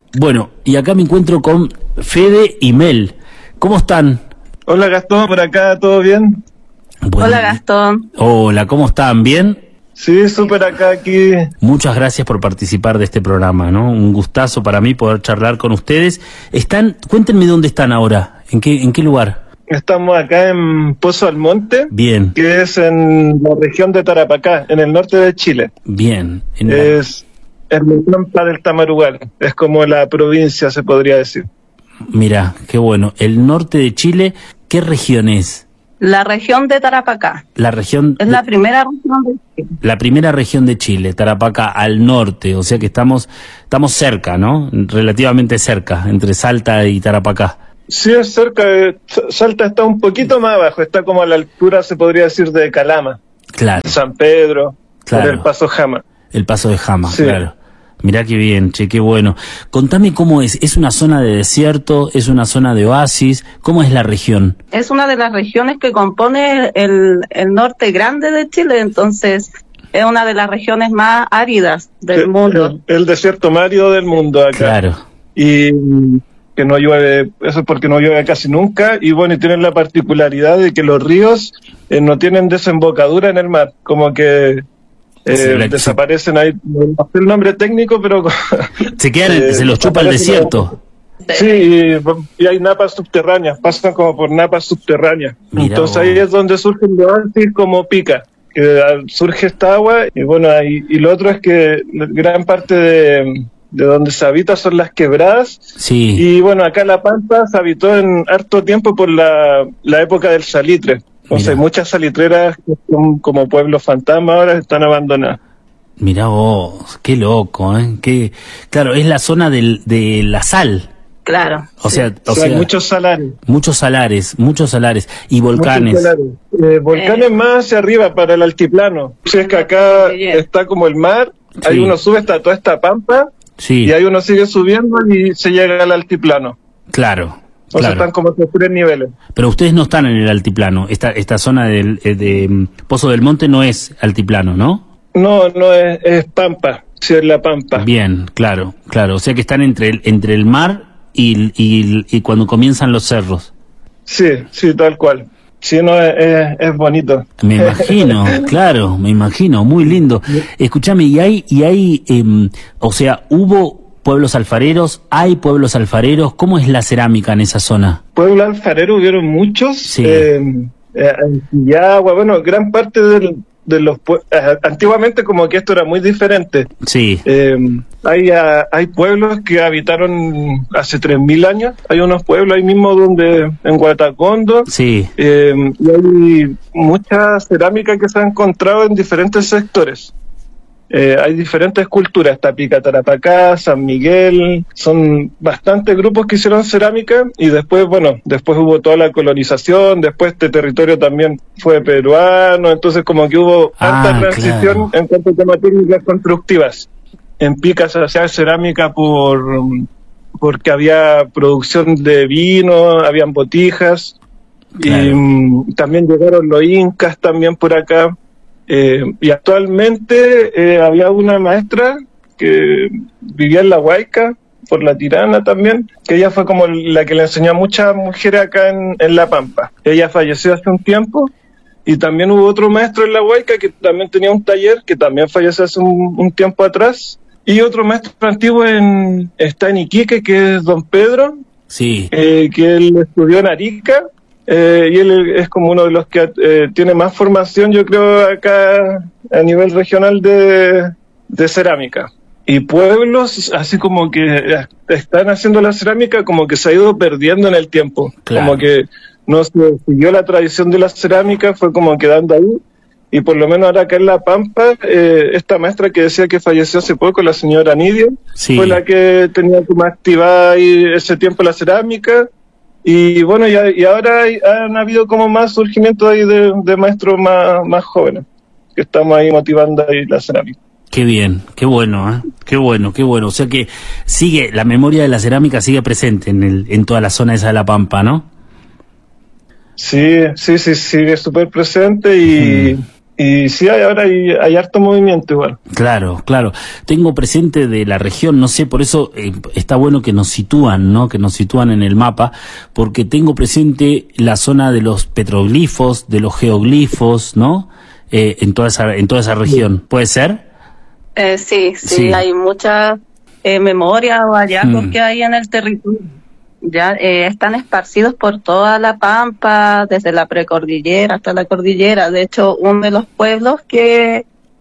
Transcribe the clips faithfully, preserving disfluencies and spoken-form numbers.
Bueno, y acá me encuentro con Fede y Mel. ¿Cómo están? Hola Gastón, por acá, ¿todo bien? Bueno, hola Gastón. Hola, ¿cómo están? ¿Bien? Sí, súper acá, aquí. Muchas gracias por participar de este programa, ¿no? Un gustazo para mí poder charlar con ustedes. Están, cuéntenme dónde están ahora, en qué, en qué lugar. Estamos acá en Pozo Almonte. Bien. Que es en la región de Tarapacá, en el norte de Chile. Bien. En es la... en la pampa del Tamarugal, es como la provincia, se podría decir. Mira, qué bueno. El norte de Chile, ¿qué región es? La región de Tarapacá. La región... Es de... la primera región de Chile. La primera región de Chile, Tarapacá, al norte, o sea que estamos, estamos cerca, ¿no? Relativamente cerca, entre Salta y Tarapacá. Sí, es cerca, de, Salta está un poquito más abajo, está como a la altura, se podría decir, de Calama. Claro. San Pedro, claro. Por el Paso Jama. El Paso de Jama, sí. Claro. Mirá qué bien, che, qué bueno. Contame cómo es, ¿es una zona de desierto, es una zona de oasis? ¿Cómo es la región? Es una de las regiones que compone el, el norte grande de Chile, entonces es una de las regiones más áridas del el, mundo. El, el desierto más árido del mundo acá. Claro. Y que no llueve, eso es porque no llueve casi nunca, y bueno, y tienen la particularidad de que los ríos eh, no tienen desembocadura en el mar, como que eh, sí, desaparecen ahí, no sé el nombre técnico, pero se quedan, eh, se los chupa el desierto. Sí, y, y hay napas subterráneas, pasan como por napas subterráneas. Mirá, entonces vos. Ahí es donde surgen los oasis como Pica, que surge esta agua, y bueno, y, y lo otro es que gran parte de de donde se habita son las quebradas. Sí. Y bueno, acá La Pampa se habitó en harto tiempo por la, la época del salitre. Entonces Mirá. Muchas salitreras que son como pueblos fantasma ahora están abandonadas. Mirá vos, qué loco, ¿eh? Qué... Claro, es la zona del, de la sal. Claro. O sea, o o sea, sea, hay muchos salares. Muchos salares, muchos salares. Y volcanes. Salares. Eh, volcanes eh. más hacia arriba, para el altiplano. Si es que acá está como el mar, sí. Ahí uno sube hasta toda esta pampa. Sí. Y ahí uno sigue subiendo y se llega al altiplano. Claro. O claro. sea, están como esos tres niveles. Pero ustedes no están en el altiplano. Esta esta zona del, de, de Pozo del Monte no es altiplano, ¿no? No, no es, es pampa. Sí, es la pampa. Bien, claro, claro. O sea que están entre el, entre el mar y, y, y cuando comienzan los cerros. Sí, sí, tal cual. Sí, no, es, es, es bonito. Me imagino, claro, me imagino, muy lindo. Escúchame, y hay, y hay, eh, o sea, hubo pueblos alfareros, hay pueblos alfareros, ¿cómo es la cerámica en esa zona? Pueblos alfareros hubieron muchos, sí. eh, eh, en Yagua, bueno, gran parte del, de los eh, antiguamente como que esto era muy diferente. Sí. Eh, hay, uh, hay pueblos que habitaron hace tres mil años, hay unos pueblos ahí mismo donde, en Guatacondo, sí. eh, y hay mucha cerámica que se ha encontrado en diferentes sectores. Eh, hay diferentes culturas, está Pica Tarapacá, San Miguel, son bastantes grupos que hicieron cerámica y después, bueno, después hubo toda la colonización, después este territorio también fue peruano, entonces como que hubo ah, harta transición claro. En cuanto a temas técnicas constructivas. En Pica se hacía cerámica por porque había producción de vino, habían botijas, claro. Y um, también llegaron los incas también por acá. Eh, y actualmente eh, había una maestra que vivía en La Huayca, por La Tirana también, que ella fue como la que le enseñó a muchas mujeres acá en, en La Pampa. Ella falleció hace un tiempo, y también hubo otro maestro en La Huayca que también tenía un taller, que también falleció hace un, un tiempo atrás, y otro maestro antiguo en, está en Iquique, que es don Pedro, sí. eh, que él estudió en Arica. Eh, y él es como uno de los que eh, tiene más formación, yo creo, acá a nivel regional de, de cerámica. Y pueblos, así como que están haciendo la cerámica, como que se ha ido perdiendo en el tiempo. Claro. Como que no se siguió la tradición de la cerámica, fue como quedando ahí. Y por lo menos ahora acá en La Pampa, eh, esta maestra que decía que falleció hace poco, la señora Nidio, sí. Fue la que tenía como activada ahí ese tiempo la cerámica. Y bueno, y, y ahora hay, han habido como más surgimiento ahí de, de maestros más, más jóvenes, que estamos ahí motivando ahí la cerámica. Qué bien, qué bueno, ¿eh? Qué bueno, qué bueno. O sea que sigue, la memoria de la cerámica sigue presente en el, en toda la zona esa de La Pampa, ¿no? Sí, sí, sí, sigue súper presente y, mm. y sí, hay, ahora hay, hay harto movimiento igual. Claro, claro. Tengo presente de la región, no sé, por eso eh, está bueno que nos sitúan, ¿no? Que nos sitúan en el mapa, porque tengo presente la zona de los petroglifos, de los geoglifos, ¿no? Eh, en toda esa, en toda esa región. ¿Puede ser? Eh, sí, sí, Sí. hay muchas eh, memorias o hallazgos Mm. que hay en el territorio. Ya eh, están esparcidos por toda la Pampa, desde la precordillera hasta la cordillera. De hecho, uno de los pueblos que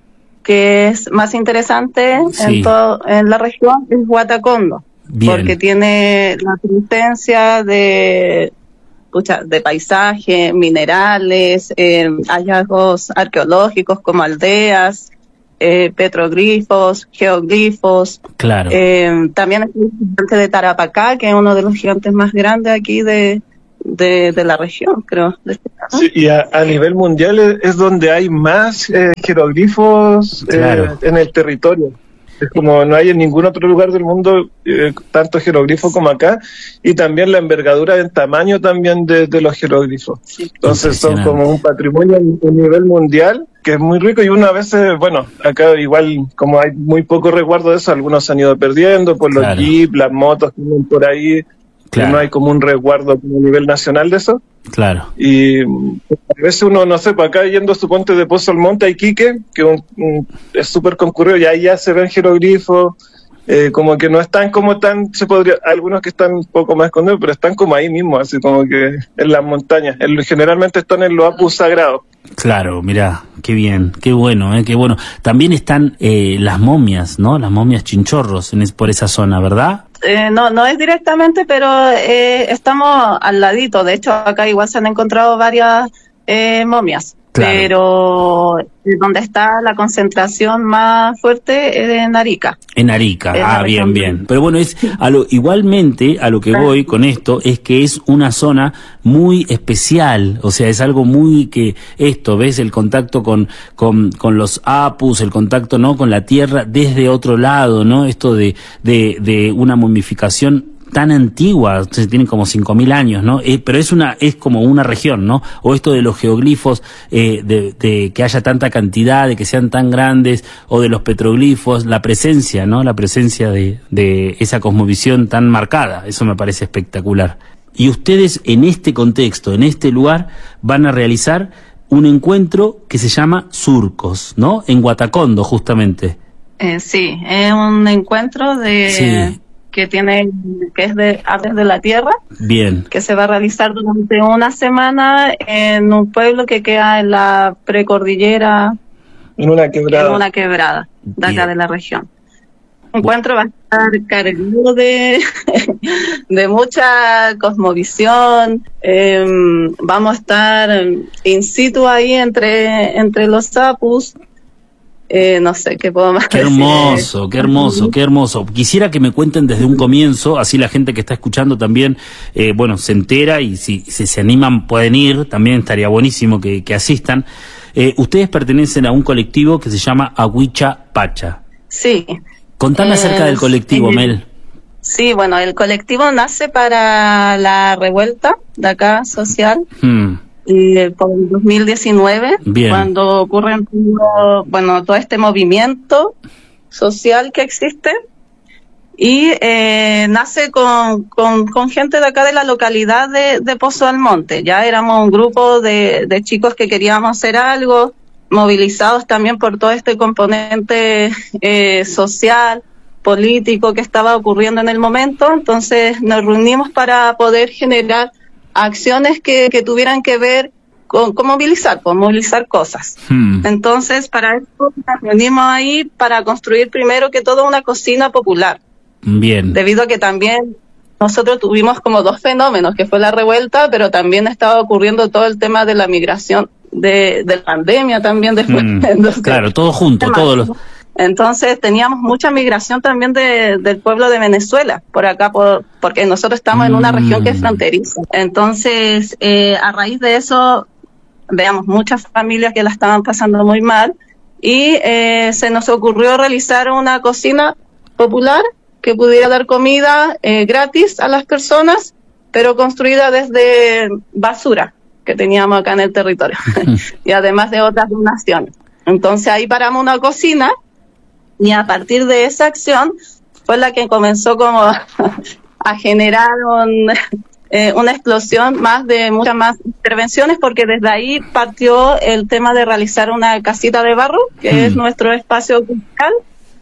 que es más interesante Sí. en todo en la región es Guatacondo, Bien. porque tiene la presencia de pucha, de paisaje, minerales, eh, hallazgos arqueológicos como aldeas, eh, petroglifos, geoglifos. Claro. Eh, también es el gigante de Tarapacá, que es uno de los gigantes más grandes aquí de, de, de la región, creo. De este caso. Sí, y a, a nivel mundial es, es donde hay más eh, jeroglifos eh, Claro. en el territorio. Es como no hay en ningún otro lugar del mundo eh, tanto jeroglifo como acá, y también la envergadura en tamaño también de, de los jeroglifos. Sí. Entonces son Impresionante. como un patrimonio a nivel mundial que es muy rico, y uno a veces, bueno, acá igual como hay muy poco resguardo de eso, algunos se han ido perdiendo por los Claro. jeeps, las motos que vienen por ahí, Claro. que no hay como un resguardo como a nivel nacional de eso. Claro. Y mm, a veces uno, no sé, para acá yendo a su puente de Pozo al Monte a Iquique, que un, un- es súper concurrido, y ahí ya se ven jeroglifos, eh, como que no están como tan, se podría, algunos que están un poco más escondidos, pero están como ahí mismo, así como que en las montañas. En- generalmente están en los apus sagrados. Claro, mirá, qué bien, qué bueno, eh, qué bueno. También están eh, las momias, ¿no? Las momias chinchorros en es, por esa zona, ¿verdad? Eh, no, no es directamente, pero eh, estamos al ladito. De hecho, acá igual se han encontrado varias eh, momias. Claro. Pero eh, donde está la concentración más fuerte es en Arica. En Arica, En la ah, bien, región. bien. Pero bueno, es a lo, igualmente a lo que voy con esto es que es una zona muy especial, o sea, es algo muy que esto, ves el contacto con, con, con los apus, el contacto, ¿no? Con la tierra desde otro lado, ¿no? Esto de, de, de una momificación tan antigua, se tienen como cinco mil años, ¿no? Eh, pero es una, es como una región, ¿no? O esto de los geoglifos, eh, de, de que haya tanta cantidad, de que sean tan grandes, o de los petroglifos, la presencia, ¿no? La presencia de, de esa cosmovisión tan marcada, eso me parece espectacular. Y ustedes en este contexto, en este lugar, van a realizar un encuentro que se llama Surcos, ¿no? En Guatacondo, justamente. Eh, sí, es un encuentro de Sí. que tiene que es de Aves de la Tierra, Bien, que se va a realizar durante una semana en un pueblo que queda en la precordillera, En una en quebrada. una quebrada de acá Bien. de la región. El encuentro va a estar cargado de, de mucha cosmovisión. Eh, vamos a estar in situ ahí entre, entre los apus. Eh, no sé qué puedo más qué decir. hermoso, qué hermoso, qué hermoso. Quisiera que me cuenten desde un comienzo, así la gente que está escuchando también, eh, bueno, se entera, y si, si se animan pueden ir, también estaría buenísimo que, que asistan. Eh, ustedes pertenecen a un colectivo que se llama Aguicha Pacha. Sí. Contame Eh, acerca del colectivo, sí. Mel. Sí, bueno, el colectivo nace para la revuelta de acá social Hmm, eh, por el dos mil diecinueve, Bien. cuando ocurre todo, bueno, todo este movimiento social que existe, y eh, nace con, con, con gente de acá de la localidad de, de Pozo Almonte. Ya éramos un grupo de, de chicos que queríamos hacer algo, movilizados también por todo este componente eh, social, político que estaba ocurriendo en el momento. Entonces nos reunimos para poder generar acciones que, que tuvieran que ver con, con movilizar, con movilizar cosas. hmm, Entonces, para esto nos reunimos ahí para construir primero que todo una cocina popular, bien. debido a que también nosotros tuvimos como dos fenómenos, que fue la revuelta, pero también estaba ocurriendo todo el tema de la migración, de, de la pandemia también después. Hmm, Entonces, claro, todo junto, todos los... entonces teníamos mucha migración también de, del pueblo de Venezuela, por acá, por, porque nosotros estamos en una Mm. región que es fronteriza. Entonces, eh, a raíz de eso, veamos muchas familias que la estaban pasando muy mal, y eh, se nos ocurrió realizar una cocina popular que pudiera dar comida eh, gratis a las personas, pero construida desde basura, que teníamos acá en el territorio, y además de otras donaciones. Entonces ahí paramos una cocina, y a partir de esa acción fue la que comenzó como a generar un, eh, una explosión más de muchas más intervenciones, porque desde ahí partió el tema de realizar una casita de barro, que mm. es nuestro espacio cultural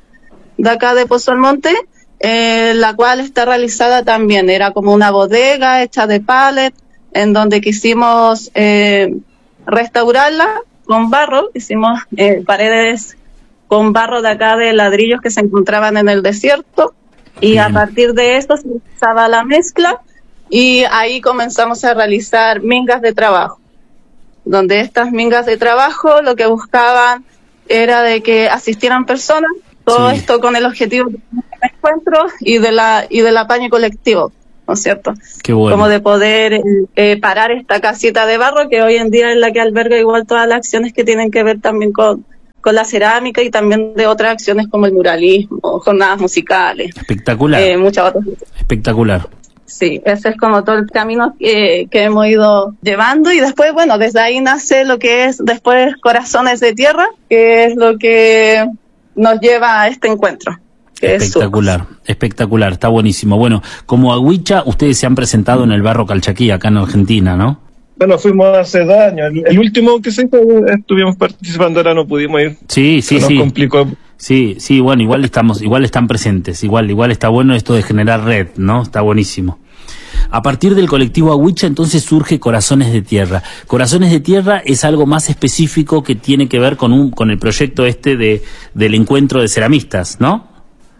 de acá de Pozo Almonte, eh, la cual está realizada también, era como una bodega hecha de pallet, en donde quisimos eh, restaurarla con barro, hicimos eh, paredes con barro de acá de ladrillos que se encontraban en el desierto, y Bien. a partir de esto se empezaba la mezcla, y ahí comenzamos a realizar mingas de trabajo, donde estas mingas de trabajo lo que buscaban era de que asistieran personas, todo sí. esto con el objetivo de encuentro y de la y del apaño colectivo, ¿no es cierto? Qué bueno. Como de poder eh, parar esta casita de barro, que hoy en día es la que alberga igual todas las acciones que tienen que ver también con, con la cerámica, y también de otras acciones como el muralismo, jornadas musicales. Espectacular. Eh, muchas otras. Espectacular. Sí, ese es como todo el camino que, que hemos ido llevando, y después, bueno, desde ahí nace lo que es después Corazones de Tierra, que es lo que nos lleva a este encuentro. Espectacular, espectacular, está buenísimo. Bueno, como Agüicha, ustedes se han presentado en el Barro Calchaquí, acá en Argentina, ¿no? Bueno, fuimos hace dos años. El, el último que se hizo estuvimos participando, ahora no pudimos ir. Sí, sí, nos sí. complicó. Sí, sí, bueno, igual estamos, igual están presentes, igual, igual está bueno esto de generar red, ¿no? Está buenísimo. A partir del colectivo Agüicha, entonces surge Corazones de Tierra. Corazones de Tierra es algo más específico que tiene que ver con un, con el proyecto este de del encuentro de ceramistas, ¿no?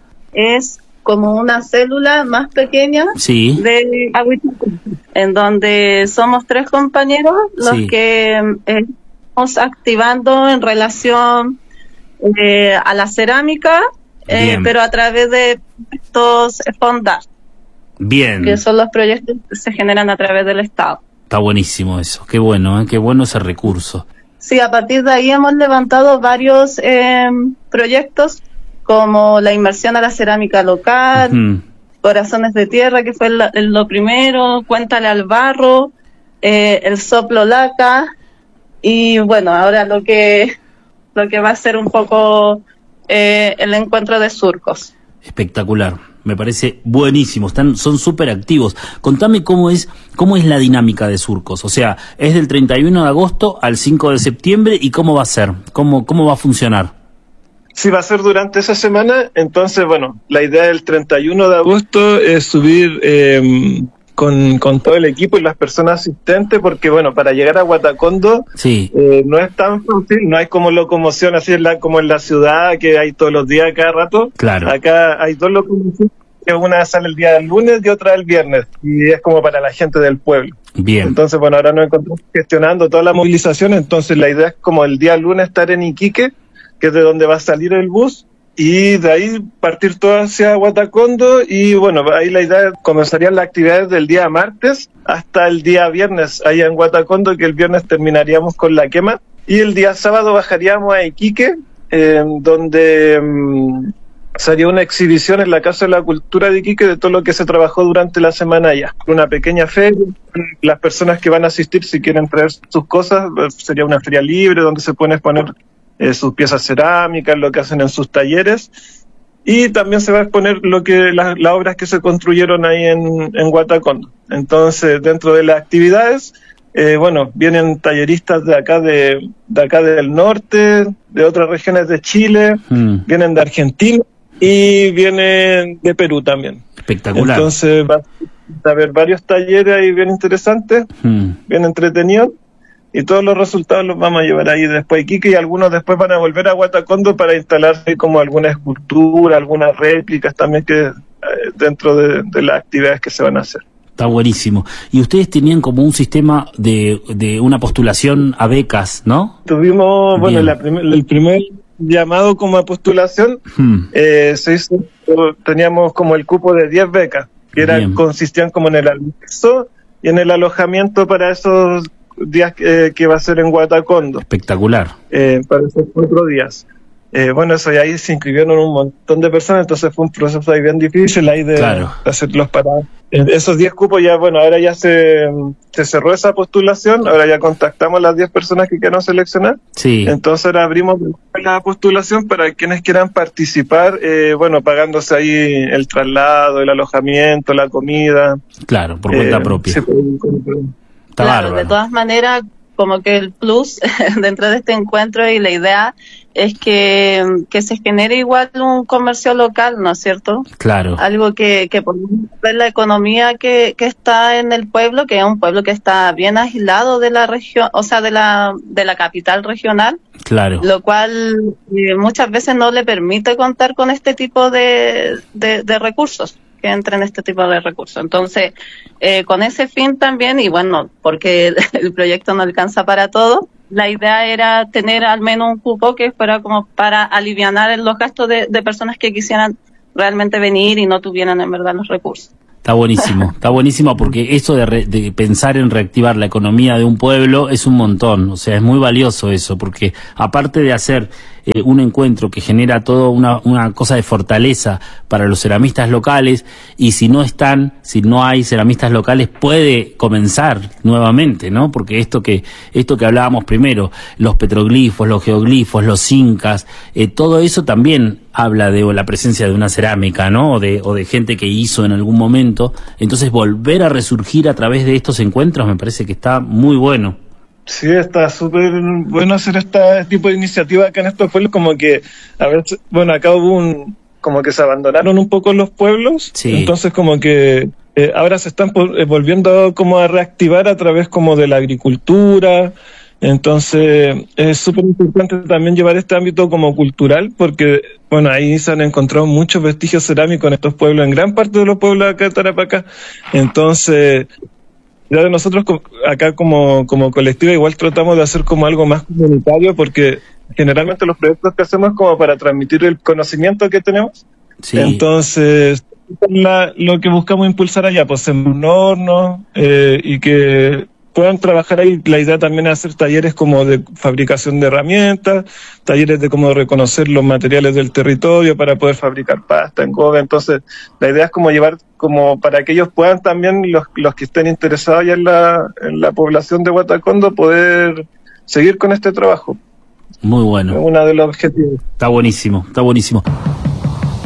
Es como una célula más pequeña sí. de Agüicha, en donde somos tres compañeros los sí. que eh, estamos activando en relación eh, a la cerámica, eh, pero a través de estos fondos. Bien. Que son los proyectos que se generan a través del Estado. Está buenísimo eso, qué bueno, ¿eh? Qué bueno ese recurso. Sí, a partir de ahí hemos levantado varios eh, proyectos, como la inmersión a la cerámica local, uh-huh. Corazones de Tierra, que fue la, lo primero, Cuéntale al Barro, eh, el Soplo Laca, y bueno, ahora lo que lo que va a ser un poco eh, el encuentro de surcos. Espectacular, me parece buenísimo, están son súper activos. Contame cómo es cómo es la dinámica de surcos, o sea, es del treinta y uno de agosto al cinco de septiembre, y cómo va a ser, cómo cómo va a funcionar. Sí, va a ser durante esa semana. Entonces, bueno, la idea del treinta y uno de agosto es subir eh, con, con todo el equipo y las personas asistentes, porque, bueno, para llegar a Guatacondo sí. eh, no es tan fácil, no hay como locomoción así en la, como en la ciudad, que hay todos los días, cada rato. Claro. Acá hay dos locomociones, que una sale el día del lunes y otra el viernes, y es como para la gente del pueblo. Bien. Entonces, bueno, ahora nos encontramos gestionando toda la movilización, entonces la idea es como el día lunes estar en Iquique, que es de donde va a salir el bus, y de ahí partir todo hacia Guatacondo, y bueno, ahí la idea comenzarían las actividades del día martes hasta el día viernes allá en Guatacondo, que el viernes terminaríamos con la quema, y el día sábado bajaríamos a Iquique, eh, donde um, sería una exhibición en la Casa de la Cultura de Iquique de todo lo que se trabajó durante la semana allá. Una pequeña feria, las personas que van a asistir, si quieren traer sus cosas, sería una feria libre donde se pueden exponer Eh, sus piezas cerámicas, lo que hacen en sus talleres, y también se va a exponer lo que las, las obras que se construyeron ahí en, en Guatacondo. Entonces, dentro de las actividades, eh, bueno, vienen talleristas de acá de, de acá del norte, de otras regiones de Chile, mm. vienen de Argentina y vienen de Perú también. Espectacular. Entonces va a haber varios talleres ahí bien interesantes, mm. bien entretenidos. Y todos los resultados los vamos a llevar ahí después a Iquique, y algunos después van a volver a Guatacondo para instalarse como alguna escultura, algunas réplicas también que eh, dentro de, de las actividades que se van a hacer. Está buenísimo. Y ustedes tenían como un sistema de, de una postulación a becas, ¿no? Tuvimos, bueno, la primer, el primer llamado como a postulación, hmm. eh, se hizo, teníamos como el cupo de diez becas, que eran, consistían como en el almuerzo y en el alojamiento para esos días eh, que va a ser en Guatacondo. Espectacular. Eh, para esos cuatro días. Eh, bueno, eso, y ahí se inscribieron un montón de personas, entonces fue un proceso ahí bien difícil ahí de, claro. de hacer los parados. Esos diez cupos ya, bueno, ahora ya se, se cerró esa postulación, ahora ya contactamos a las diez personas que quieran seleccionar. Sí. Entonces ahora abrimos la postulación para quienes quieran participar, eh, bueno, pagándose ahí el traslado, el alojamiento, la comida. Claro, por cuenta eh, propia. Sí, Está claro, bárbaro. de todas maneras, como que el plus dentro de este encuentro y la idea es que, que se genere igual un comercio local, ¿no es cierto? Claro. Algo que, que por ver la economía que, que está en el pueblo, que es un pueblo que está bien aislado de la región, o sea, de la, de la capital regional. Claro. Lo cual eh, muchas veces no le permite contar con este tipo de, de, de recursos, que entren este tipo de recursos. Entonces, eh, con ese fin también, y bueno, porque el, el proyecto no alcanza para todo, la idea era tener al menos un cupo que fuera como para alivianar los gastos de, de personas que quisieran realmente venir y no tuvieran en verdad los recursos. Está buenísimo, está buenísimo porque eso de, re, de pensar en reactivar la economía de un pueblo es un montón, o sea, es muy valioso eso, porque aparte de hacer eh, un encuentro que genera toda una, una cosa de fortaleza para los ceramistas locales, y si no están, si no hay ceramistas locales, puede comenzar nuevamente, ¿no? Porque esto que esto que hablábamos primero, los petroglifos, los geoglifos, los incas, eh, todo eso también habla de la presencia de una cerámica, ¿no? O de, o de gente que hizo en algún momento. Entonces, volver a resurgir a través de estos encuentros me parece que está muy bueno. Sí, está súper bueno hacer este tipo de iniciativa acá en estos pueblos, como que, a veces, bueno, acá hubo un, como que se abandonaron un poco los pueblos, sí. Entonces como que eh, ahora se están eh, volviendo como a reactivar a través como de la agricultura. Entonces es súper importante también llevar este ámbito como cultural, porque bueno, ahí se han encontrado muchos vestigios cerámicos en estos pueblos, en gran parte de los pueblos acá de Tarapacá. Entonces, ya de nosotros acá como, como colectiva igual tratamos de hacer como algo más comunitario, porque generalmente los proyectos que hacemos es como para transmitir el conocimiento que tenemos. Sí. Entonces, la, lo que buscamos impulsar allá, pues en un horno eh, y que puedan trabajar ahí. La idea también es hacer talleres como de fabricación de herramientas, talleres de cómo reconocer los materiales del territorio para poder fabricar pasta, engobe. Entonces, la idea es como llevar, como para que ellos puedan también, los, los que estén interesados ya en la, en la población de Guatacondo, poder seguir con este trabajo. Muy bueno. Es uno de los objetivos. Está buenísimo, está buenísimo.